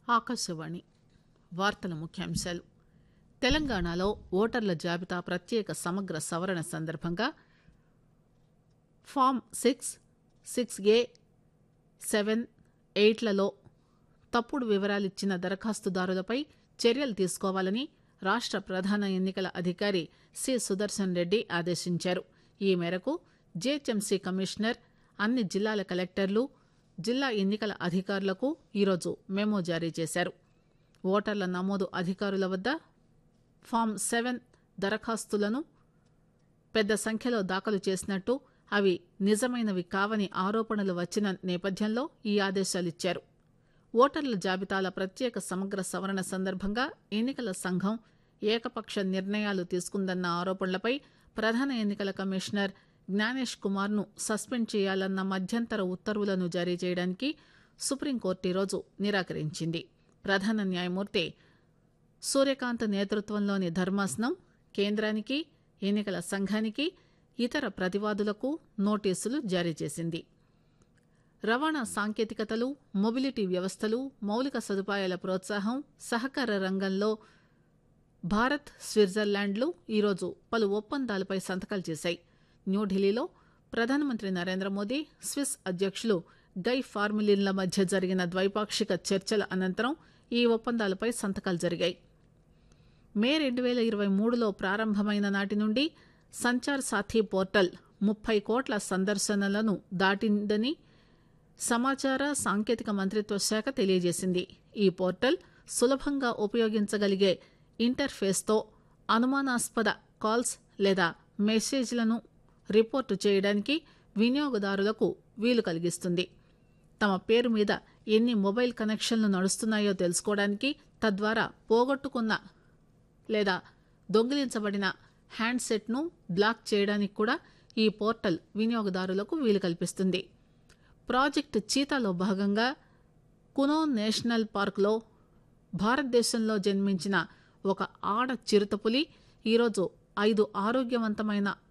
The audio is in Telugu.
ఆకాశవాణి వార్తల ముఖ్యాంశాలు. తెలంగాణలో ఓటర్ల జాబితా ప్రత్యేక సమగ్ర సవరణ సందర్భంగా ఫామ్ 6, 6A, 7, 8లలో తప్పుడు వివరాలిచ్చిన దరఖాస్తుదారులపై చర్యలు తీసుకోవాలని రాష్ట ప్రధాన ఎన్నికల అధికారి సి. సుదర్శన్ రెడ్డి ఆదేశించారు. ఈ మేరకు జీహెచ్ఎంసీ కమిషనర్ అన్ని జిల్లాల కలెక్టర్లు, జిల్లా ఎన్నికల అధికారులకు ఈరోజు మెమో జారీ చేశారు. ఓటర్ల నమోదు అధికారుల వద్ద ఫామ్ 7 దరఖాస్తులను పెద్ద సంఖ్యలో దాఖలు చేసినట్టు, అవి నిజమైనవి కావని ఆరోపణలు వచ్చిన నేపథ్యంలో ఈ ఆదేశాలిచ్చారు. ఓటర్ల జాబితాల ప్రత్యేక సమగ్ర సవరణ సందర్భంగా ఎన్నికల సంఘం ఏకపక్ష నిర్ణయాలు తీసుకుందన్న ఆరోపణలపై ప్రధాన ఎన్నికల కమిషనర్ జ్ఞానేష్ కుమార్ ను సస్పెండ్ చేయాలన్న మధ్యంతర ఉత్తర్వులను జారీ చేయడానికి సుప్రీంకోర్టు ఈరోజు నిరాకరించింది. ప్రధాన న్యాయమూర్తి సూర్యకాంత్ నేతృత్వంలోని ధర్మాసనం కేంద్రానికి, ఎన్నికల సంఘానికి, ఇతర ప్రతివాదులకు నోటీసులు జారీ చేసింది. రవాణా సాంకేతికతలు, మొబిలిటీ వ్యవస్థలు, మౌలిక సదుపాయాల ప్రోత్సాహం, సహకార రంగంలో భారత్, స్విట్జర్లాండ్లు ఈరోజు పలు ఒప్పందాలపై సంతకాలు చేశాయి. న్యూఢిల్లీలో ప్రధానమంత్రి నరేంద్రమోదీ, స్విస్ అధ్యకులు గై ఫార్మిలిన్ల మధ్య జరిగిన ద్వైపాక్షిక చర్చల అనంతరం ఈ ఒప్పందాలపై సంతకాలు జరిగాయి. మే 2023లో ప్రారంభమైన నాటి నుండి సంచార్ సాథీ పోర్టల్ 30 కోట్ల సందర్శనలను దాటిందని సమాచార సాంకేతిక మంత్రిత్వ శాఖ తెలియజేసింది. ఈ పోర్టల్ సులభంగా ఉపయోగించగలిగే ఇంటర్ఫేస్తో అనుమానాస్పద కాల్స్ లేదా మెసేజ్లను రిపోర్టు చేయడానికి వినియోగదారులకు వీలు కలిగిస్తుంది. తమ పేరు మీద ఎన్ని మొబైల్ కనెక్షన్లు నడుస్తున్నాయో తెలుసుకోవడానికి, తద్వారా పోగొట్టుకున్న లేదా దొంగిలించబడిన హ్యాండ్సెట్ను బ్లాక్ చేయడానికి కూడా ఈ పోర్టల్ వినియోగదారులకు వీలు కల్పిస్తుంది. ప్రాజెక్టు చీతాలో భాగంగా కునో నేషనల్ పార్క్లో భారతదేశంలో జన్మించిన ఒక ఆడ చిరుతపులి ఈరోజు 5 ఆరోగ్యవంతమైన